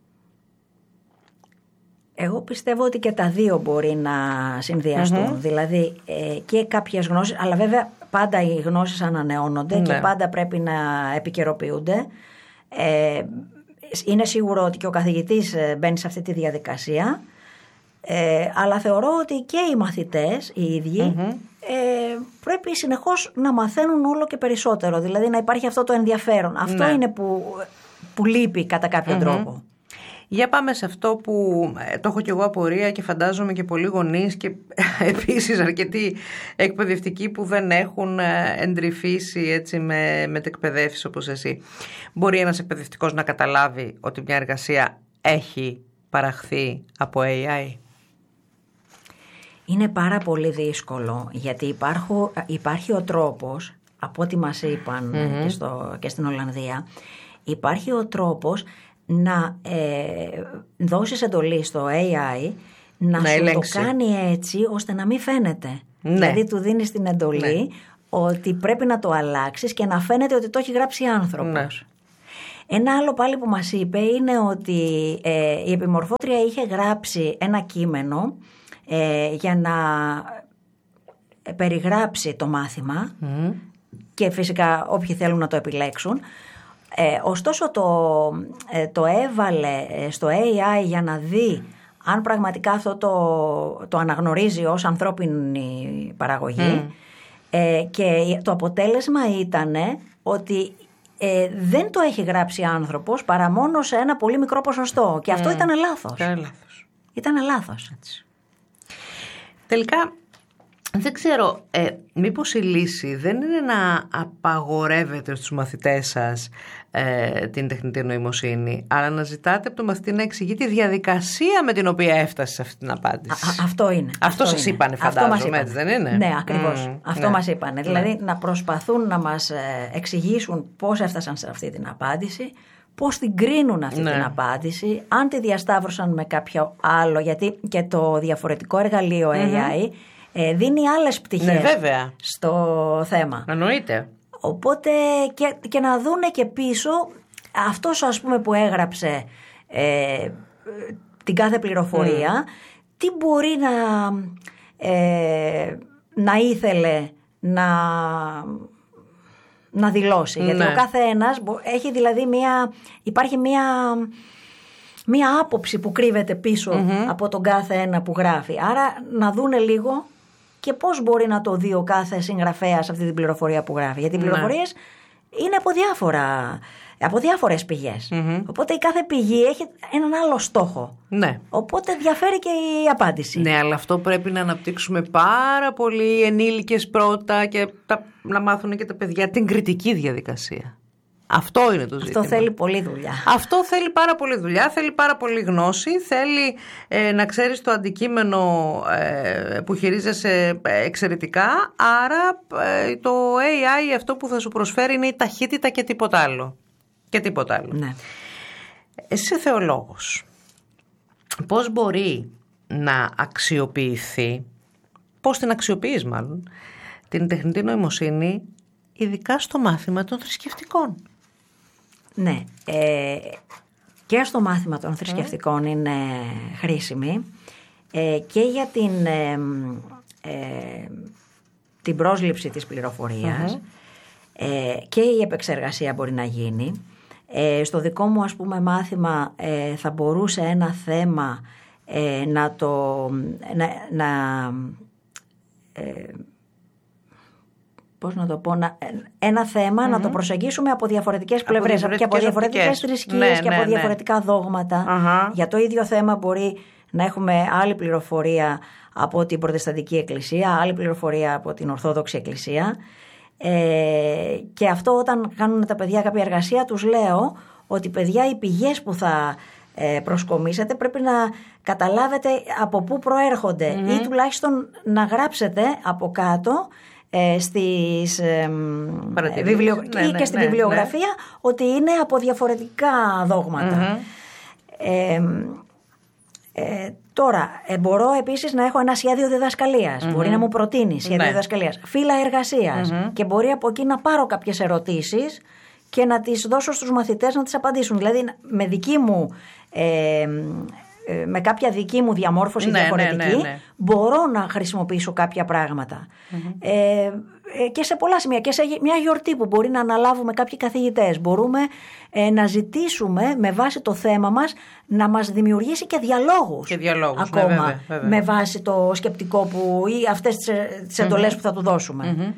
Εγώ πιστεύω ότι και τα δύο μπορεί να συνδυαστούν. Δηλαδή και κάποιες γνώσεις, αλλά βέβαια πάντα οι γνώσεις ανανεώνονται και πάντα πρέπει να επικαιροποιούνται. Είναι σίγουρο ότι και ο καθηγητής μπαίνει σε αυτή τη διαδικασία, αλλά θεωρώ ότι και οι μαθητές οι ίδιοι πρέπει συνεχώς να μαθαίνουν όλο και περισσότερο. Δηλαδή να υπάρχει αυτό το ενδιαφέρον. Αυτό είναι που λείπει κατά κάποιο τρόπο. Για πάμε σε αυτό που το έχω και εγώ απορία και φαντάζομαι και πολλοί γονείς και επίσης αρκετοί εκπαιδευτικοί που δεν έχουν εντρυφήσει έτσι με μετεκπαιδεύσεις όπως εσύ. Μπορεί ένας εκπαιδευτικός να καταλάβει ότι μια εργασία έχει παραχθεί από AI? Είναι πάρα πολύ δύσκολο γιατί υπάρχει ο τρόπος, από ό,τι μας είπαν και στην Ολλανδία, υπάρχει ο τρόπος να δώσεις εντολή στο AI να σου ελέγξει. το κάνει έτσι ώστε να μην φαίνεται. Ναι. Δηλαδή του δίνεις την εντολή ότι πρέπει να το αλλάξεις και να φαίνεται ότι το έχει γράψει άνθρωπος. Ναι. Ένα άλλο πάλι που μας είπε είναι ότι η επιμορφώτρια είχε γράψει ένα κείμενο για να περιγράψει το μάθημα και φυσικά όποιοι θέλουν να το επιλέξουν. Ωστόσο το έβαλε στο AI για να δει αν πραγματικά αυτό το αναγνωρίζει ως ανθρώπινη παραγωγή και το αποτέλεσμα ήταν ότι δεν το έχει γράψει άνθρωπος παρά μόνο σε ένα πολύ μικρό ποσοστό και αυτό ήταν λάθος. Ήταν λάθος. Έτσι. Τελικά δεν ξέρω, μήπως η λύση δεν είναι να απαγορεύετε στους μαθητές σας την τεχνητή νοημοσύνη, αλλά να ζητάτε από τον μαθητή να εξηγεί τη διαδικασία με την οποία έφτασε σε αυτή την απάντηση. Αυτό είναι. Αυτό σας είπανε, φαντάζομαι, έτσι δεν είναι? Ναι, ακριβώς. Αυτό μας είπανε. Δηλαδή να προσπαθούν να μας εξηγήσουν πώς έφτασαν σε αυτή την απάντηση, πώς την κρίνουν αυτή την απάντηση, αν τη διασταύρωσαν με κάποιο άλλο, γιατί και το διαφορετικό εργαλείο AI δίνει άλλες πτυχές στο θέμα. Εννοείται. Οπότε και να δούνε και πίσω αυτός, ας πούμε, που έγραψε την κάθε πληροφορία, τι μπορεί να ήθελε να δηλώσει. Γιατί ο κάθε ένας έχει δηλαδή υπάρχει μία άποψη που κρύβεται πίσω από τον κάθε ένα που γράφει. Άρα να δούνε λίγο και πώς μπορεί να το δει ο κάθε συγγραφέας αυτή την πληροφορία που γράφει. Γιατί οι πληροφορίες είναι από διάφορες πηγές. Οπότε η κάθε πηγή έχει έναν άλλο στόχο. Ναι. Οπότε διαφέρει και η απάντηση. Ναι, αλλά αυτό πρέπει να αναπτύξουμε πάρα πολύ ενήλικες πρώτα και να μάθουν και τα παιδιά την κριτική διαδικασία. Αυτό είναι το ζήτημα. Αυτό θέλει πολλή δουλειά. Αυτό θέλει πάρα πολύ δουλειά, θέλει πάρα πολύ γνώση, θέλει να ξέρεις το αντικείμενο που χειρίζεσαι εξαιρετικά, άρα το AI αυτό που θα σου προσφέρει είναι η ταχύτητα και τίποτα άλλο. Και τίποτα άλλο. Ναι. Εσύ είσαι θεολόγος. Πώς μπορεί να αξιοποιηθεί, πώς την αξιοποιείς μάλλον, την τεχνητή νοημοσύνη, ειδικά στο μάθημα των θρησκευτικών? Ναι, και στο μάθημα των θρησκευτικών είναι χρήσιμη και για την πρόσληψη της πληροφορίας και η επεξεργασία μπορεί να γίνει. Στο δικό μου, ας πούμε, μάθημα θα μπορούσε ένα θέμα ένα θέμα να το προσεγγίσουμε από διαφορετικές πλευρές και από διαφορετικές θρησκείες και από διαφορετικά δόγματα. Για το ίδιο θέμα μπορεί να έχουμε άλλη πληροφορία από την Προτεσταντική Εκκλησία, άλλη πληροφορία από την Ορθόδοξη Εκκλησία. Και αυτό όταν κάνουν τα παιδιά κάποια εργασία τους λέω ότι παιδιά οι πηγές που θα προσκομίσετε πρέπει να καταλάβετε από πού προέρχονται ή τουλάχιστον να γράψετε από κάτω στις και στη βιβλιογραφία ότι είναι από διαφορετικά δόγματα. Τώρα, μπορώ επίσης να έχω ένα σχέδιο διδασκαλίας. Μπορεί να μου προτείνει σχέδιο διδασκαλίας, φύλλα εργασίας και μπορεί από εκεί να πάρω κάποιες ερωτήσεις και να τις δώσω στους μαθητές να τις απαντήσουν. Δηλαδή με δική μου με κάποια δική μου διαμόρφωση διαφορετική μπορώ να χρησιμοποιήσω κάποια πράγματα. Και σε πολλά σημεία και σε μια γιορτή που μπορεί να αναλάβουμε κάποιοι καθηγητές μπορούμε να ζητήσουμε με βάση το θέμα μας να μας δημιουργήσει και διαλόγους ακόμα βέβαια. Με βάση το σκεπτικό ή αυτές τις εντολές που θα του δώσουμε.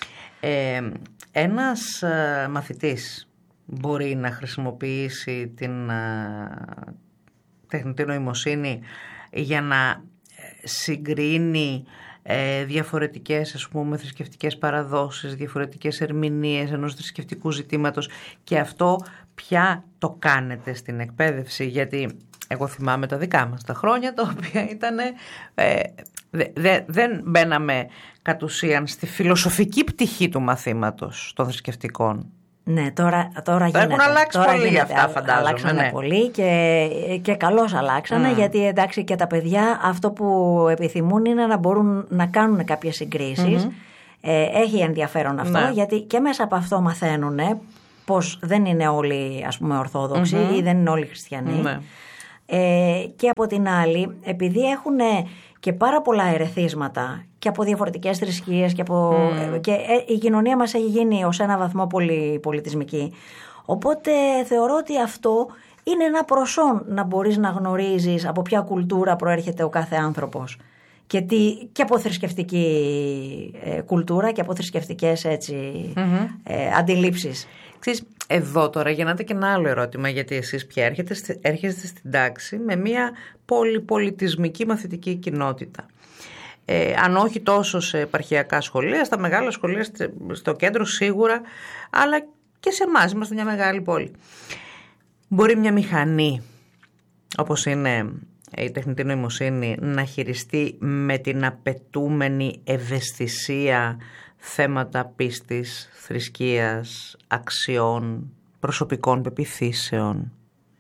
Ένας μαθητής μπορεί να χρησιμοποιήσει την τεχνητή νοημοσύνη για να συγκρίνει διαφορετικές, ας πούμε, θρησκευτικές παραδόσεις, διαφορετικές ερμηνείες ενός θρησκευτικού ζητήματος, και αυτό πια το κάνετε στην εκπαίδευση? Γιατί εγώ θυμάμαι τα δικά μας τα χρόνια, τα οποία ήταν δεν μπαίναμε κατ' ουσίαν στη φιλοσοφική πτυχή του μαθήματος των θρησκευτικών. Ναι, τώρα γίνεται. Έχουν αλλάξει τώρα πολύ αυτά, φαντάζομαι. Αλλάξανε πολύ και καλώς αλλάξανε, γιατί εντάξει και τα παιδιά αυτό που επιθυμούν είναι να μπορούν να κάνουν κάποιες συγκρίσεις. Έχει ενδιαφέρον αυτό, γιατί και μέσα από αυτό μαθαίνουν πως δεν είναι όλοι, ας πούμε, ορθόδοξοι ή δεν είναι όλοι χριστιανοί. Και από την άλλη, επειδή έχουν και πάρα πολλά ερεθίσματα και από διαφορετικές θρησκείες και η κοινωνία μας έχει γίνει ως ένα βαθμό πολυπολιτισμική. Οπότε θεωρώ ότι αυτό είναι ένα προσόν να μπορείς να γνωρίζεις από ποια κουλτούρα προέρχεται ο κάθε άνθρωπος και από θρησκευτική κουλτούρα και από θρησκευτικές αντιλήψεις. Ξέρεις, εδώ τώρα γεννάται και ένα άλλο ερώτημα, γιατί εσείς πια έρχεστε στην τάξη με μια πολυπολιτισμική μαθητική κοινότητα. Αν όχι τόσο σε επαρχιακά σχολεία, στα μεγάλα σχολεία στο κέντρο σίγουρα, αλλά και σε εμάς, είμαστε μια μεγάλη πόλη. Μπορεί μια μηχανή, όπως είναι η τεχνητή νοημοσύνη, να χειριστεί με την απαιτούμενη ευαισθησία θέματα πίστης, θρησκείας, αξιών, προσωπικών πεποιθήσεων,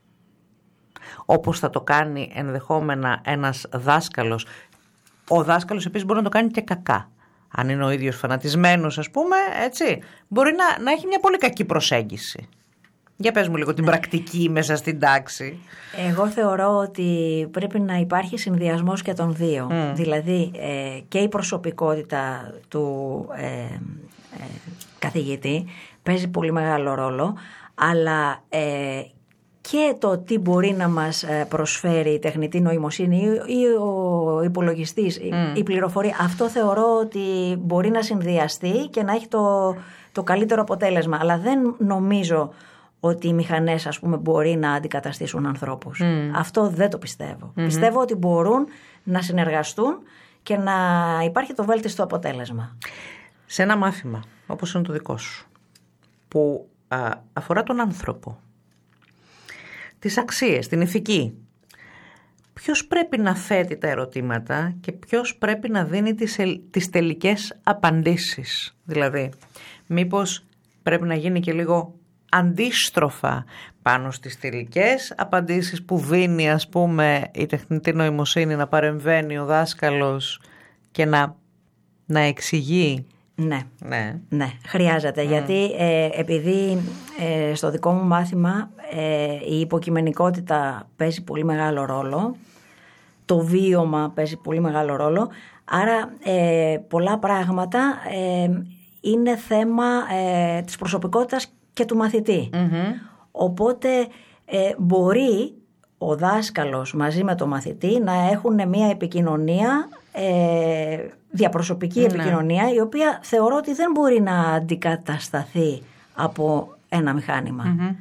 όπως θα το κάνει ενδεχόμενα ένας δάσκαλος. Ο δάσκαλος επίσης μπορεί να το κάνει και κακά. Αν είναι ο ίδιος φανατισμένος, ας πούμε, έτσι, μπορεί να έχει μια πολύ κακή προσέγγιση. Για πες μου λίγο την πρακτική μέσα στην τάξη. Εγώ θεωρώ ότι πρέπει να υπάρχει συνδυασμός και των δύο. Δηλαδή και η προσωπικότητα του καθηγητή παίζει πολύ μεγάλο ρόλο, αλλά και το τι μπορεί να μας προσφέρει η τεχνητή νοημοσύνη ή ο υπολογιστής, η πληροφορία. Αυτό θεωρώ ότι μπορεί να συνδυαστεί και να έχει το καλύτερο αποτέλεσμα. Αλλά δεν νομίζω ότι οι μηχανές, ας πούμε, μπορεί να αντικαταστήσουν ανθρώπους. Αυτό δεν το πιστεύω. Πιστεύω ότι μπορούν να συνεργαστούν και να υπάρχει το βέλτιστο αποτέλεσμα. Σε ένα μάθημα, όπως είναι το δικό σου, που αφορά τον άνθρωπο, τις αξίες, την ηθική, ποιος πρέπει να θέτει τα ερωτήματα και ποιος πρέπει να δίνει τις τελικές απαντήσεις? Δηλαδή, μήπως πρέπει να γίνει και λίγο αντίστροφα πάνω στις τελικές απαντήσεις που δίνει, ας πούμε, η τεχνητή νοημοσύνη, να παρεμβαίνει ο δάσκαλος και να εξηγεί? Ναι, χρειάζεται, γιατί επειδή στο δικό μου μάθημα η υποκειμενικότητα παίζει πολύ μεγάλο ρόλο, το βίωμα παίζει πολύ μεγάλο ρόλο, άρα πολλά πράγματα είναι θέμα της προσωπικότητας και του μαθητή. Οπότε μπορεί ο δάσκαλος μαζί με το μαθητή να έχουν μια επικοινωνία, διαπροσωπική επικοινωνία, η οποία θεωρώ ότι δεν μπορεί να αντικατασταθεί από ένα μηχάνημα.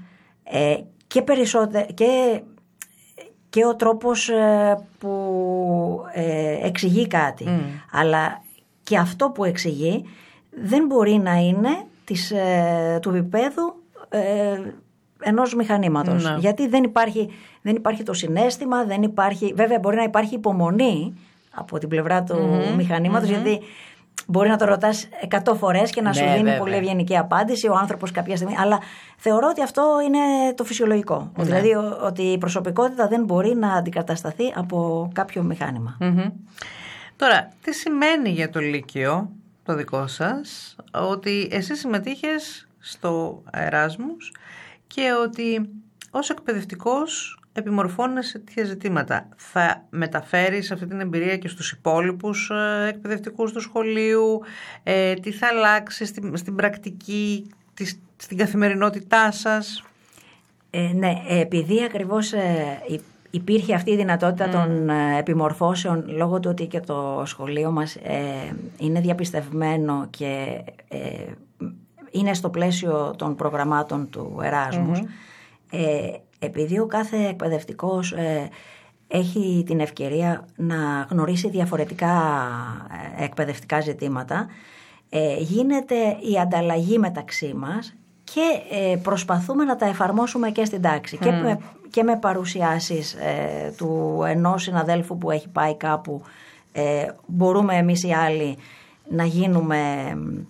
Και ο τρόπος που εξηγεί κάτι, αλλά και αυτό που εξηγεί δεν μπορεί να είναι του επίπεδου ενός μηχανήματος. Γιατί δεν υπάρχει το συναίσθημα, δεν υπάρχει, βέβαια μπορεί να υπάρχει υπομονή από την πλευρά του μηχανήματος, γιατί μπορεί να το ρωτάς 100 φορές και να σου δίνει πολύ ευγενική απάντηση ο άνθρωπος κάποια στιγμή, αλλά θεωρώ ότι αυτό είναι το φυσιολογικό. Δηλαδή ότι η προσωπικότητα δεν μπορεί να αντικατασταθεί από κάποιο μηχάνημα. Τώρα, τι σημαίνει για το Λύκειο το δικό σας ότι εσύ συμμετείχες στο Εράσμους και ότι ως εκπαιδευτικός επιμορφώνεσαι τέτοια ζητήματα? Θα μεταφέρεις αυτή την εμπειρία και στους υπόλοιπους εκπαιδευτικούς του σχολείου? Τι θα αλλάξει στην πρακτική, στην καθημερινότητά σας? Ναι, επειδή ακριβώς υπήρχε αυτή η δυνατότητα των επιμορφώσεων, λόγω του ότι και το σχολείο μας είναι διαπιστευμένο και είναι στο πλαίσιο των προγραμμάτων του Εράσμους, επειδή ο κάθε εκπαιδευτικός έχει την ευκαιρία να γνωρίσει διαφορετικά εκπαιδευτικά ζητήματα, γίνεται η ανταλλαγή μεταξύ μας και προσπαθούμε να τα εφαρμόσουμε και στην τάξη και με παρουσιάσεις του ενός συναδέλφου που έχει πάει κάπου, μπορούμε εμείς οι άλλοι να γίνουμε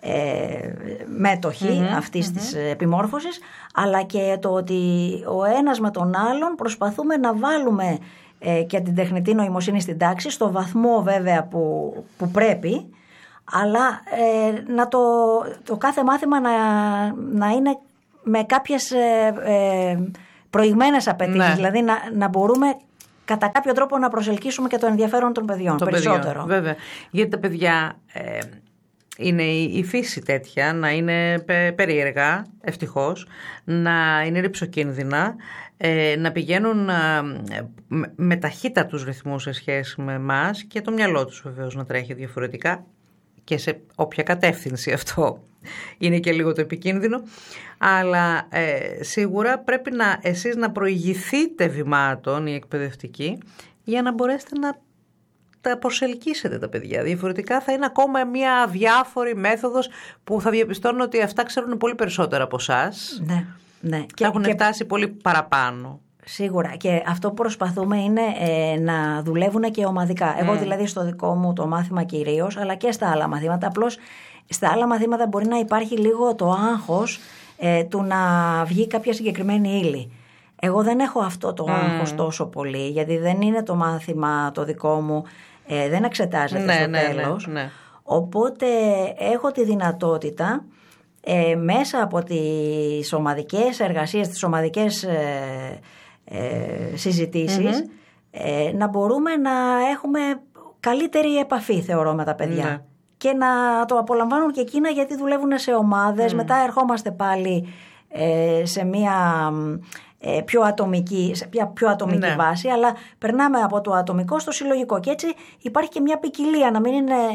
μέτοχοι αυτής της επιμόρφωσης, αλλά και το ότι ο ένας με τον άλλον προσπαθούμε να βάλουμε και την τεχνητή νοημοσύνη στην τάξη, στο βαθμό βέβαια που πρέπει, αλλά να το κάθε μάθημα να είναι με κάποιες προηγμένες απαιτήσεις, δηλαδή να μπορούμε κατά κάποιο τρόπο να προσελκύσουμε και το ενδιαφέρον των παιδιών περισσότερο. Βέβαια, γιατί τα παιδιά είναι η φύση τέτοια, να είναι περίεργα, ευτυχώς, να είναι ρυψοκίνδυνα, να πηγαίνουν με ταχύτατους ρυθμούς σε σχέση με εμάς και το μυαλό τους βεβαίως να τρέχει διαφορετικά και σε όποια κατεύθυνση αυτό είναι και λίγο το επικίνδυνο, αλλά σίγουρα πρέπει εσείς να προηγηθείτε βημάτων οι εκπαιδευτικοί για να μπορέσετε να τα προσελκύσετε τα παιδιά. Διαφορετικά θα είναι ακόμα μια αδιάφορη μέθοδος που θα διαπιστώνουν ότι αυτά ξέρουν πολύ περισσότερα από εσάς. Ναι. Και έχουν φτάσει πολύ παραπάνω. Σίγουρα. Και αυτό που προσπαθούμε είναι να δουλεύουν και ομαδικά. Εγώ δηλαδή στο δικό μου το μάθημα κυρίως, αλλά και στα άλλα μαθήματα. Απλώς στα άλλα μαθήματα μπορεί να υπάρχει λίγο το άγχος του να βγει κάποια συγκεκριμένη ύλη. Εγώ δεν έχω αυτό το άγχος τόσο πολύ, γιατί δεν είναι το μάθημα το δικό μου, δεν εξετάζεται στο τέλος. Ναι. Οπότε έχω τη δυνατότητα μέσα από τις ομαδικές εργασίες, τις ομαδικές συζητήσεις, να μπορούμε να έχουμε καλύτερη επαφή, θεωρώ, με τα παιδιά. Ναι. Και να το απολαμβάνουν και εκείνα, γιατί δουλεύουν σε ομάδες. Μετά ερχόμαστε πάλι σε μια πιο ατομική βάση, αλλά περνάμε από το ατομικό στο συλλογικό. Και έτσι υπάρχει και μια ποικιλία, να μην είναι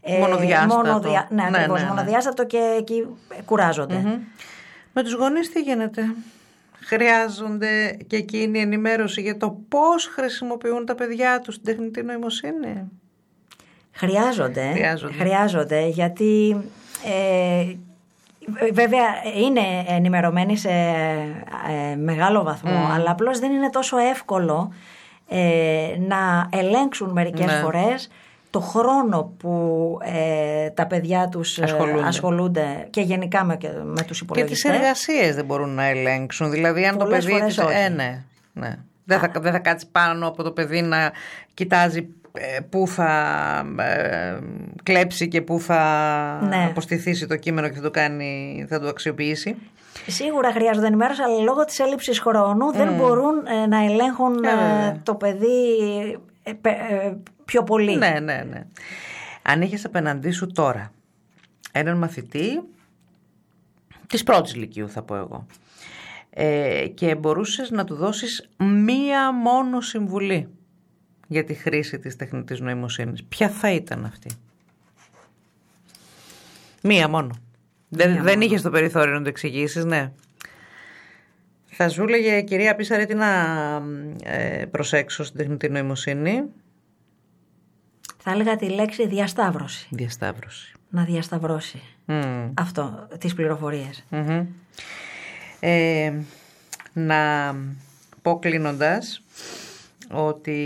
μονοδιάστατο και εκεί κουράζονται. Με τους γονείς τι γίνεται? Χρειάζονται και εκείνη ενημέρωση για το πώς χρησιμοποιούν τα παιδιά τους την τεχνητή νοημοσύνη? Χρειάζονται, γιατί βέβαια είναι ενημερωμένοι σε μεγάλο βαθμό, αλλά απλώς δεν είναι τόσο εύκολο να ελέγξουν μερικές φορές το χρόνο που τα παιδιά τους ασχολούνται και γενικά με τους υπολογιστές. Και τις εργασίες δεν μπορούν να ελέγξουν. Δηλαδή αν πολλές το παιδί... Ναι. Δεν θα κάτσει πάνω από το παιδί να κοιτάζει πού θα κλέψει και πού θα αποστηθήσει το κείμενο και θα το αξιοποιήσει. Σίγουρα χρειάζονται ενημέρωση, αλλά λόγω της έλλειψης χρόνου δεν μπορούν να ελέγχουν το παιδί πιο πολύ. Ναι. Αν είχες απέναντί σου τώρα έναν μαθητή της πρώτης λυκείου, θα πω εγώ, και μπορούσες να του δώσεις μία μόνο συμβουλή για τη χρήση της τεχνητής νοημοσύνης, ποια θα ήταν αυτή? Μία μόνο. Δεν είχες το περιθώριο να το εξηγήσεις, ναι. Θα σου έλεγε, κυρία Πίσαρη, τι να προσέξω στην τεχνητή νοημοσύνη? Θα έλεγα τη λέξη διασταύρωση. Να διασταυρώσει αυτό, τις πληροφορίες. Να πω κλείνοντας ότι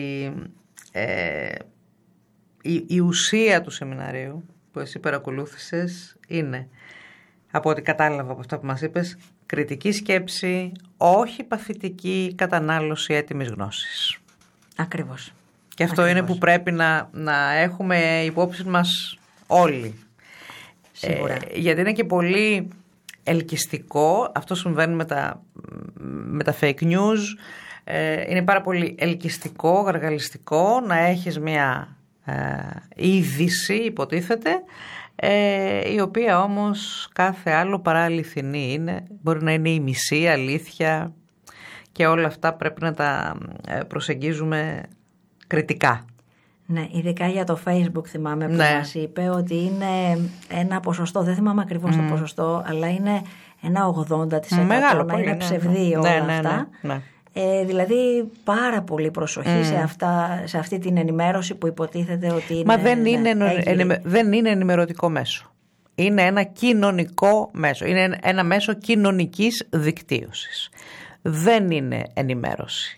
η ουσία του σεμιναρίου που εσύ παρακολούθησες είναι, από ό,τι κατάλαβα από αυτά που μας είπες, κριτική σκέψη, όχι παθητική κατανάλωση έτοιμης γνώσης. Ακριβώς. Και αυτό είναι που πρέπει να έχουμε υπόψη μας όλοι. Σίγουρα. Γιατί είναι και πολύ ελκυστικό, αυτό συμβαίνει με τα fake news, είναι πάρα πολύ ελκυστικό, γαργαλιστικό να έχεις μια είδηση, υποτίθεται, η οποία όμως κάθε άλλο παρά αληθινή είναι. Μπορεί να είναι η μισή αλήθεια και όλα αυτά πρέπει να τα προσεγγίζουμε κριτικά. Ναι, ειδικά για το Facebook θυμάμαι που μας είπε ότι είναι ένα ποσοστό, δεν θυμάμαι ακριβώς το ποσοστό, αλλά είναι ένα 80% μεγάλο, να είναι ψευδή όλα αυτά. Ναι. Δηλαδή πάρα πολύ προσοχή σε αυτή την ενημέρωση που υποτίθεται ότι είναι... Μα δεν είναι ενημερωτικό μέσο. Είναι ένα κοινωνικό μέσο. Είναι ένα μέσο κοινωνικής δικτύωσης. Δεν είναι ενημέρωση.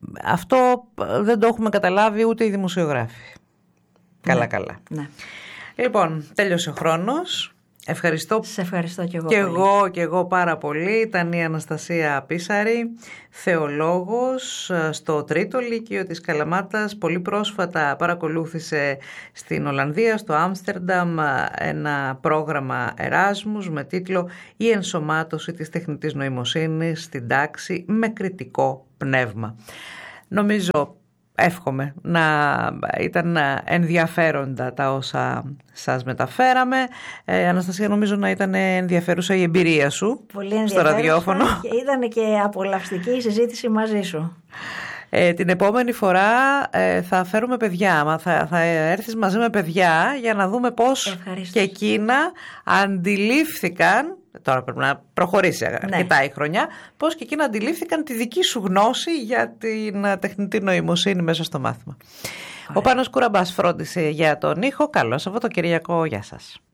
Αυτό δεν το έχουμε καταλάβει ούτε οι δημοσιογράφοι. Καλά. Ναι. Λοιπόν, τέλειωσε ο χρόνος. Ευχαριστώ. Σε ευχαριστώ και εγώ πάρα πολύ. Ήταν η Αναστασία Πίσαρη, θεολόγος στο Τρίτο Λύκειο της Καλαμάτας. Πολύ πρόσφατα παρακολούθησε στην Ολλανδία, στο Άμστερνταμ, ένα πρόγραμμα Εράσμους με τίτλο «Η ενσωμάτωση της τεχνητής νοημοσύνης στην τάξη με κριτικό πνεύμα». Νομίζω, εύχομαι να ήταν ενδιαφέροντα τα όσα σας μεταφέραμε. Αναστασία, νομίζω να ήταν ενδιαφέρουσα η εμπειρία σου. Πολύ στο ραδιόφωνο. Και ήταν και απολαυστική η συζήτηση μαζί σου. Την επόμενη φορά θα φέρουμε παιδιά, θα έρθεις μαζί με παιδιά για να δούμε πώς και εκείνα αντιλήφθηκαν. Τώρα πρέπει να προχωρήσει αρκετά η χρονιά. Πώς και εκείνα αντιλήφθηκαν τη δική σου γνώση για την τεχνητή νοημοσύνη μέσα στο μάθημα. Ο Πάνος Κουραμπάς φρόντισε για τον ήχο. Καλό Σαββατοκυριακό. Γεια σας.